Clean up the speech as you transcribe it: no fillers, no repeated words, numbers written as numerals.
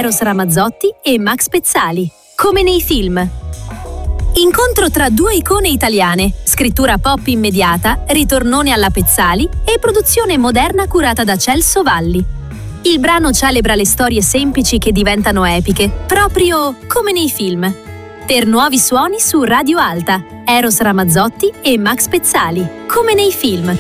Eros Ramazzotti e Max Pezzali, come nei film. Incontro tra due icone italiane, scrittura pop immediata, ritornone alla Pezzali e produzione moderna curata da Celso Valli. Il brano celebra le storie semplici che diventano epiche, proprio come nei film. Per nuovi suoni su Radio Alta, Eros Ramazzotti e Max Pezzali, come nei film.